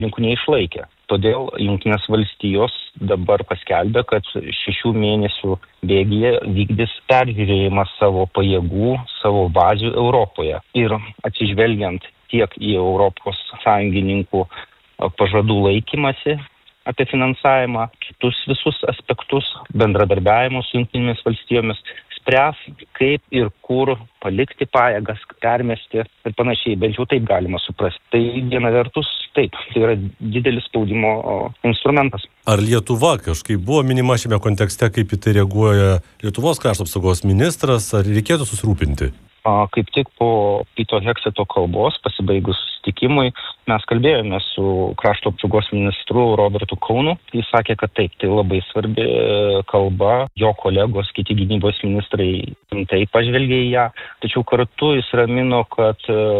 rinkų neišlaikė. Todėl Jungtinės valstijos dabar paskelbė, kad 6 mėnesių bėgyje vykdys peržiūrėjimą savo pajėgų, savo bazių Europoje. Ir atsižvelgiant tiek į Europos sąjungininkų pažadų laikymasi apie finansavimą, kitus visus aspektus, bendradarbiavimo su Jungtinėmis valstijomis, spręs, kaip ir kur palikti pajėgas, permesti ir panašiai, bent jau taip galima suprasti. Tai viena vertus, taip, tai yra didelis spaudimo instrumentas. Ar Lietuva kažkaip buvo minima šiame kontekste, kaip į tai reaguoja Lietuvos krašto apsaugos ministras, ar reikėtų susirūpinti? Kaip tik po Pito Hekseto kalbos, pasibaigus susitikimui, mes kalbėjome su krašto apsaugos ministru Robertu Kaunu. Jis sakė, kad taip, tai labai svarbi kalba, jo kolegos, kiti gynybos ministrai rimtai pažvelgė į ją, tačiau kartu jis ramino, kad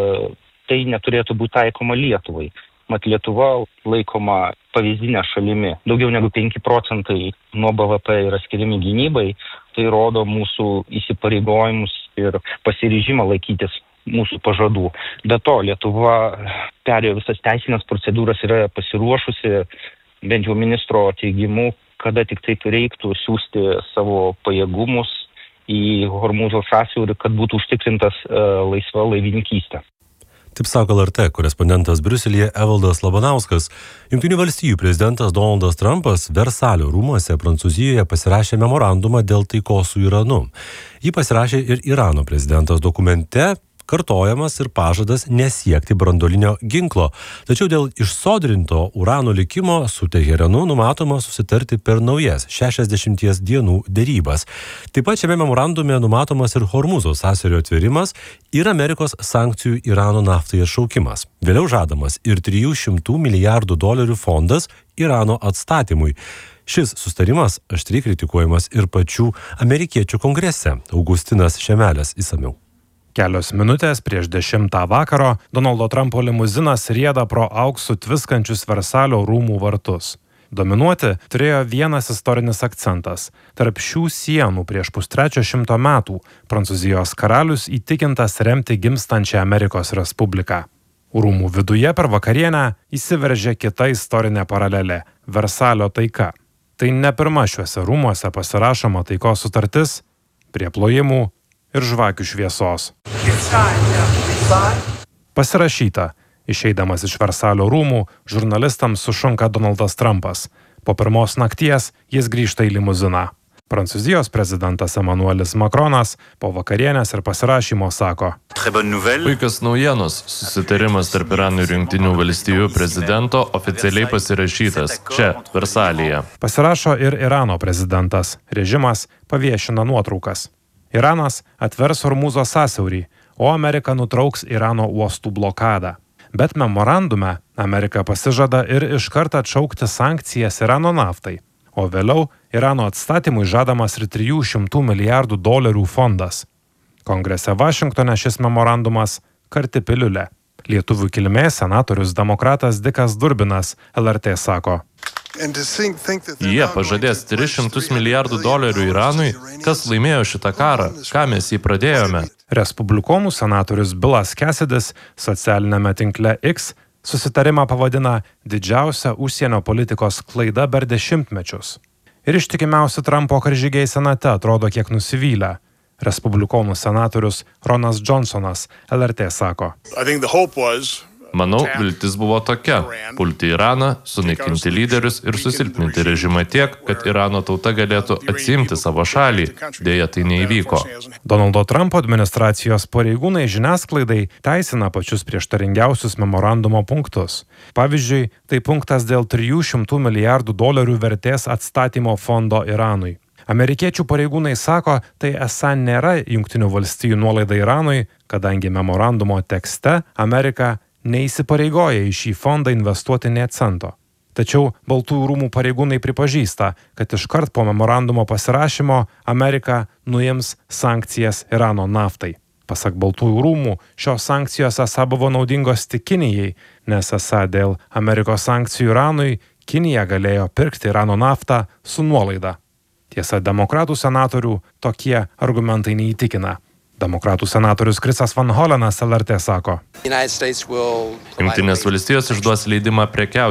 tai neturėtų būti taikoma Lietuvai. Mat Lietuva laikoma pavyzdinė šalimi. Daugiau negu 5% nuo BVP yra skiriami gynybai. Tai rodo mūsų įsipareigojimus ir pasiryžimą laikytis mūsų pažadų. Be to, Lietuva perėjo visas teisinės procedūras, yra pasiruošusi, bent jau ministro teigimu, kada tik taip reiktų siųsti savo pajėgumus į Hormūzo sąsiaurį, kad būtų užtikrintas laisva laivininkystė. Taip sako LRT korespondentas Briuselyje Evaldas Labanauskas. Jungtinių valstijų prezidentas Donaldas Trumpas Versalio rūmuose Prancūzijoje pasirašė memorandumą dėl taikos su Iranu. Jį pasirašė ir Irano prezidentas dokumente, kartojamas ir pažadas nesiekti branduolinio ginklo. Tačiau dėl išsodrinto urano likimo su Teheranu numatoma susitarti per naujas 60 dienų derybas. Taip pat šiame memorandume numatomas ir Hormūzo sąsiaurio atvėrimas ir Amerikos sankcijų Irano naftai atšaukimas. Vėliau žadamas ir $300 milijardų fondas Irano atstatymui. Šis sustarimas aštriai kritikuojamas ir pačių amerikiečių kongrese. Augustinas Šemelis išsamiau. Kelios minutės prieš 10 vakaro Donaldo Trumpo limuzinas rieda pro auksu tviskančius Versalio rūmų vartus. Dominuoti turėjo vienas istorinis akcentas. Tarp šių sienų prieš 350 metų Prancūzijos karalius įtikintas remti gimstančią Amerikos Respubliką. Rūmų viduje per vakarienę įsiveržė kita istorinė paralelė – Versalio taika. Tai ne pirma šiuose rūmuose pasirašoma taikos sutartis prie plojimų ir žvakių šviesos. Pasirašyta. Išeidamas iš Versalio rūmų, žurnalistams sušunka Donaldas Trumpas. Po pirmos nakties jis grįžta į limuziną. Prancūzijos prezidentas Emmanuelis Macronas po vakarienės ir pasirašymo sako: Puikios naujienos. Susitarimas tarp Irano ir Jungtinių valstijų prezidento oficialiai pasirašytas čia, Versalyje. Pasirašo ir Irano prezidentas. Režimas paviešina nuotraukas. Iranas atvers Hormūzo sąsiaurį, o Amerika nutrauks Irano uostų blokadą. Bet memorandume Amerika pasižada ir iškart atšaukti sankcijas Irano naftai, o vėliau Irano atstatymui žadamas ir $300 milijardų fondas. Kongrese Vašingtone šis memorandumas karti piliulė. Lietuvių kilmės senatorius demokratas Dikas Durbinas LRT sako: Jie pažadės $300 milijardų Iranui. Kas laimėjo šitą karą? Ką mes jį pradėjome? Respublikonų senatorius Bilas Cassidy'is socialinėme tinkle X susitarimą pavadina didžiausia užsienio politikos klaida per dešimtmečius. Ir ištikimiausi Trumpo karžygiai senate atrodo kiek nusivylę. Respublikonų senatorius Ronas Johnsonas LRT sako: Manau, viltis buvo tokia – pulti Iraną, sunaikinti lyderius ir susilpninti režimą tiek, kad Irano tauta galėtų atsiimti savo šalį. Deja, tai neįvyko. Donaldo Trumpo administracijos pareigūnai žiniasklaidai teisina pačius prieštaringiausius memorandumo punktus. Pavyzdžiui, tai punktas dėl $300 milijardų vertės atstatymo fondo Iranui. Amerikiečių pareigūnai sako, tai esą nėra Jungtinių valstijų nuolaida Iranui, kadangi memorandumo tekste Amerika neįsipareigoja į šį fondą investuoti nė cento. Tačiau Baltųjų rūmų pareigūnai pripažįsta, kad iškart po memorandumo pasirašymo Amerika nuims sankcijas Irano naftai. Pasak Baltųjų rūmų, šios sankcijos esą buvo naudingos tik Kinijai, nes esą dėl Amerikos sankcijų Iranui Kinija galėjo pirkti Irano naftą su nuolaida. Tiesa, demokratų senatorių tokie argumentai neįtikina. Demokratų senatorius Chrisas Van Holenas LRT sako: Jungtinės valstijos išduos leidimą prekiauti